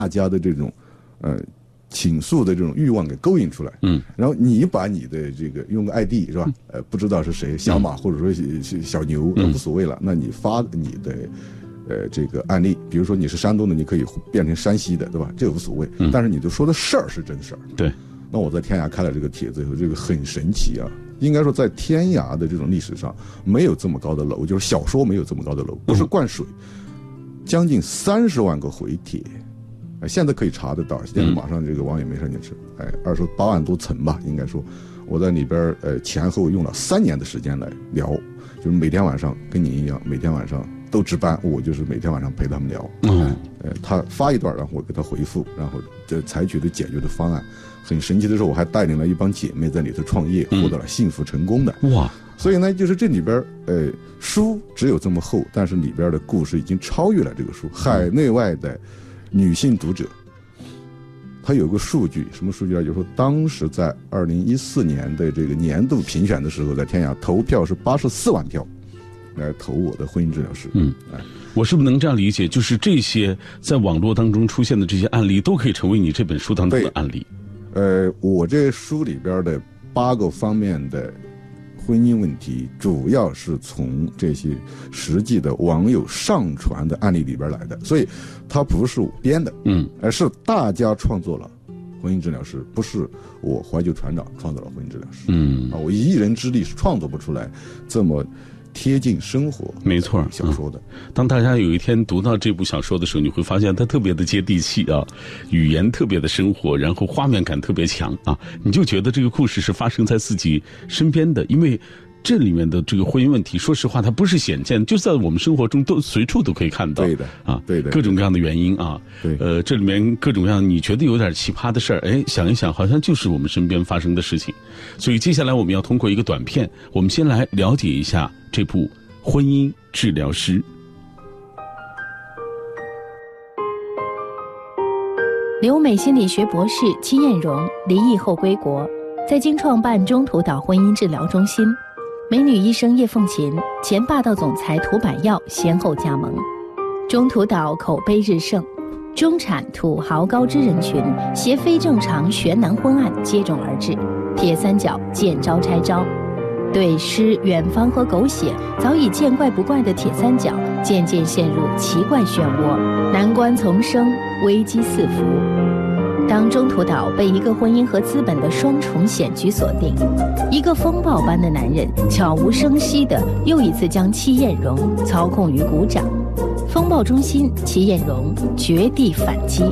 家的这种倾诉的这种欲望给勾引出来，然后你把你的这个用个 ID 是吧？不知道是谁，小马或者说小牛，无所谓了。那你发你的这个案例，比如说你是山东的，你可以变成山西的，对吧？这个无所谓。但是你就说的事儿是真事儿。 对。 那我在天涯开了这个帖子以后，这个很神奇啊！应该说在天涯的这种历史上，没有这么高的楼，就是小说没有这么高的楼，不是灌水，将近30万个回帖。现在可以查得到，现在马上这个网友没事你吃，28万多层吧，应该说，我在里边前后用了3年的时间来聊，就是每天晚上跟你一样，每天晚上都值班，我就是每天晚上陪他们聊，他发一段，然后我给他回复，然后采取的解决的方案。很神奇的是，我还带领了一帮姐妹在里头创业，获得了幸福成功的。哇！所以呢，就是这里边书只有这么厚，但是里边的故事已经超越了这个书。海内外的女性读者，她有个数据，什么数据呢？就是说，当时在2014年的这个年度评选的时候，在天涯投票是84万票来投我的婚姻治疗师。 我是不是能这样理解？就是这些在网络当中出现的这些案例，都可以成为你这本书当中的案例。 我这书里边的8个方面的婚姻问题，主要是从这些实际的网友上传的案例里边来的，所以它不是我编的，而是大家创作了婚姻治疗师，不是我怀旧船长创作了婚姻治疗师。我一人之力是创作不出来这么贴近生活， 没错， 小说的。 当大家有一天读到这部小说的时候，你会发现它特别的接地气啊，语言特别的生活，然后画面感特别强啊，你就觉得这个故事是发生在自己身边的。因为这里面的这个婚姻问题，说实话它不是显见，就在我们生活中都随处都可以看到。 对的啊，对的， 各种各样的原因啊。对，这里面各种各样你觉得有点奇葩的事儿，想一想好像就是我们身边发生的事情。所以接下来我们要通过一个短片，我们先来了解一下这部婚姻治疗师。 留美心理学博士戚艳荣离异后归国，在京创办中途岛婚姻治疗中心，美女医生叶凤琴、前霸道总裁涂百耀先后加盟。中途岛口碑日盛，中产土豪高知人群携非正常悬男婚案接踵而至，铁三角见招拆招。对诗、远方和狗血早已见怪不怪的铁三角，渐渐陷入奇怪漩涡，难关丛生，危机四伏。当中途岛被一个婚姻和资本的双重险局锁定，一个风暴般的男人悄无声息地又一次将戚艳荣操控于股掌。风暴中心，戚艳荣绝地反击。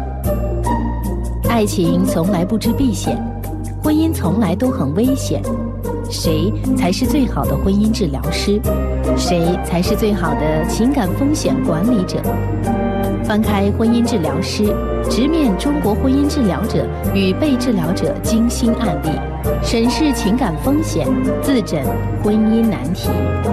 爱情从来不知避险，婚姻从来都很危险。谁才是最好的婚姻治疗师？谁才是最好的情感风险管理者？翻开婚姻治疗师，直面中国婚姻治疗者与被治疗者精心案例，审视情感风险，自诊婚姻难题。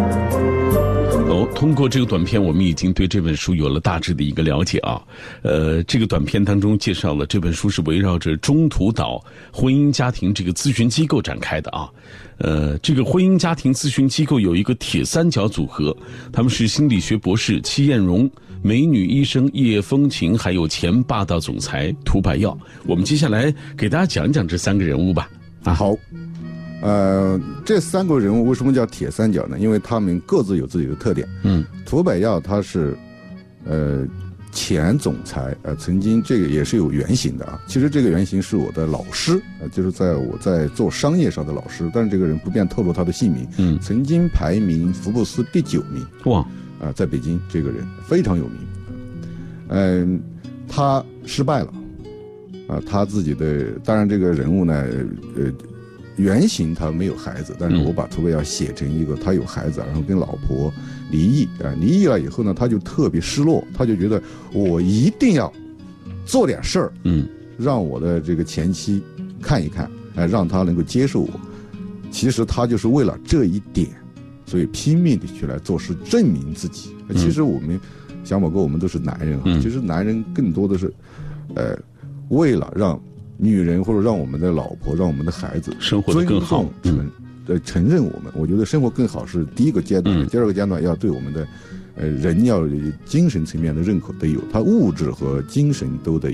通过这个短片，我们已经对这本书有了大致的一个了解啊。这个短片当中介绍了这本书是围绕着中途岛婚姻家庭这个咨询机构展开的啊。这个婚姻家庭咨询机构有一个铁三角组合，他们是心理学博士戚艳荣、美女医生叶风琴，还有前霸道总裁涂百耀。我们接下来给大家讲一讲这3个人物吧。 好。这3个人物为什么叫铁三角呢？因为他们各自有自己的特点。涂百耀他是前总裁，曾经这个也是有原型的啊。其实这个原型是我的老师，就是我在做商业上的老师，但是这个人不便透露他的姓名。曾经排名福布斯第9名。哇！在北京这个人非常有名。他失败了。他自己的，当然这个人物呢，原型他没有孩子，但是我把涂百耀写成一个他有孩子，然后跟老婆离异离异了以后呢，他就特别失落，他就觉得我一定要做点事儿，让我的这个前妻看一看，让他能够接受我。其实他就是为了这一点，所以拼命的去来做事，证明自己。其实我们小马哥，我们都是男人啊，其实男人更多的是，为了让女人或者让我们的老婆、让我们的孩子生活得更好， 承认我们。我觉得生活更好是第一个阶段，第二个阶段要对我们的人要精神层面的认可得有，他物质和精神都得